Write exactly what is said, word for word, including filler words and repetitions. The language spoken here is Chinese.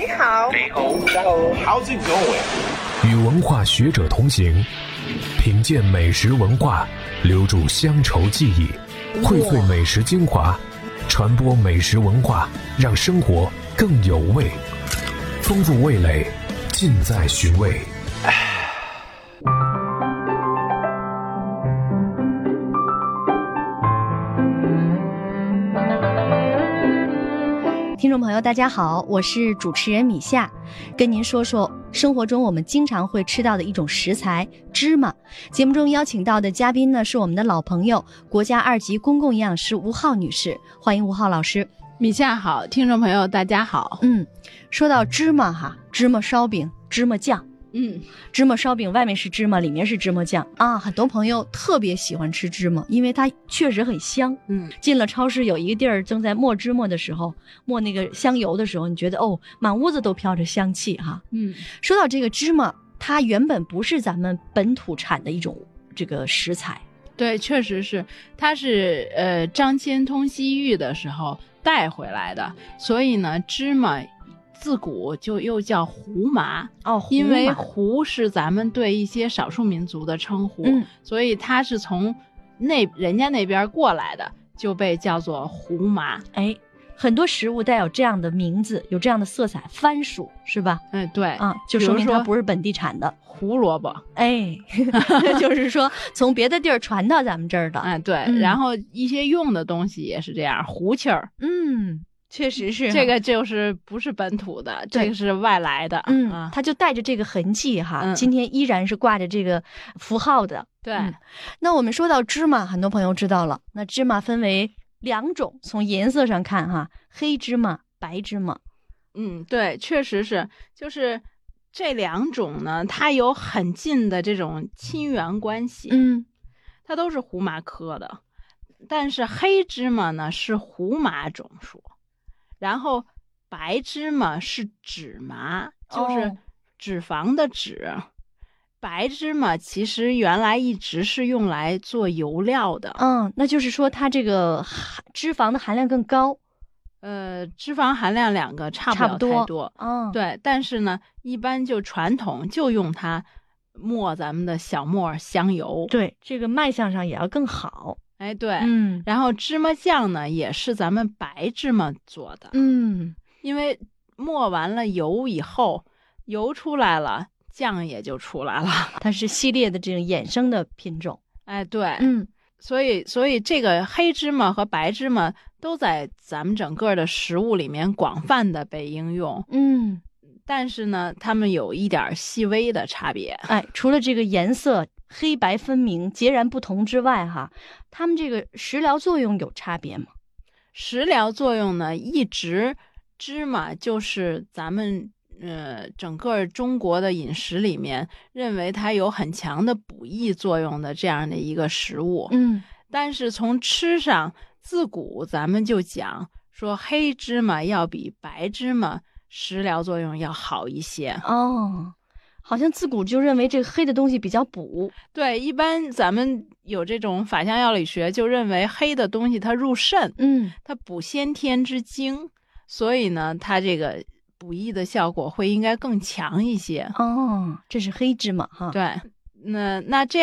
你好， 你好，大家好 ，How's it going？ 与文化学者同行，品鉴美食文化，留住乡愁记忆，荟萃美食精华，传播美食文化，让生活更有味。丰富味蕾，尽在寻味。 听众朋友大家好，我是主持人米夏，跟您说说生活中我们经常会吃到的一种食材芝麻。节目中邀请到的嘉宾呢是我们的老朋友，国家二级公共营养师吴浩女士，欢迎吴浩老师。 米夏好，听众朋友大家好。 嗯，说到芝麻哈，芝麻烧饼、芝麻酱， 嗯， 芝麻烧饼外面是芝麻，里面是芝麻酱啊，很多朋友特别喜欢吃芝麻，因为它确实很香。 嗯， 进了超市有一个地儿正在磨芝麻的时候，磨那个香油的时候，你觉得哦，满屋子都飘着香气哈。 嗯， 说到这个芝麻，它原本不是咱们本土产的一种这个食材。 对，确实是，它是呃张骞通西域的时候带回来的，所以呢，芝麻自古就又叫胡麻哦，胡麻因为胡是咱们对一些少数民族的称呼， 嗯， 所以它是从那人家那边过来的，就被叫做胡麻。 哎，很多食物带有这样的名字，有这样的色彩，番薯是吧？ 哎，对啊，就说明它不是本地产的。 胡萝卜， 哎，就是说从别的地儿传到咱们这儿的。 哎，对、 嗯， 然后一些用的东西也是这样，胡气儿， 嗯，确实是这个就是不是本土的，这个是外来的， 嗯， 啊、 它就带着这个痕迹哈、 嗯， 今天依然是挂着这个符号的。 对、 嗯，那我们说到芝麻，很多朋友知道了，那芝麻分为两种，从颜色上看哈，黑芝麻、白芝麻。 嗯，对，确实是，就是这两种呢，它有很近的这种亲缘关系， 嗯， 它都是胡麻科的，但是黑芝麻呢是胡麻种属，然后白芝麻是脂麻，就是脂肪的脂。哦，白芝麻其实原来一直是用来做油料的， 嗯，那就是说它这个脂肪的含量更高。 呃，脂肪含量两个差不了太多， 多嗯， 对，但是呢，一般就传统就用它磨咱们的小磨香油， 对，这个卖相上也要更好。 哎，对， 嗯， 然后芝麻酱呢也是咱们白芝麻做的， 嗯， 因为磨完了油以后，油出来了，酱也就出来了， 它是系列的这种衍生的品种。 哎，对， 嗯。 所以，所以这个黑芝麻和白芝麻都在咱们整个的食物里面广泛的被应用。 嗯， 但是呢，它们有一点细微的差别。 哎，除了这个颜色黑白分明、截然不同之外，哈，它们这个食疗作用有差别吗？ 食疗作用呢，一直芝麻就是咱们呃整个中国的饮食里面认为它有很强的补益作用的这样的一个食物。 嗯， 但是从吃上，自古咱们就讲说黑芝麻要比白芝麻食疗作用要好一些。 哦，好像自古就认为这个黑的东西比较补。 对，一般咱们有这种法相药理学就认为黑的东西它入肾， 嗯， 它补先天之精，所以呢它这个补益的效果会应该更强一些。 哦，这是黑芝麻哈。 对，那那这样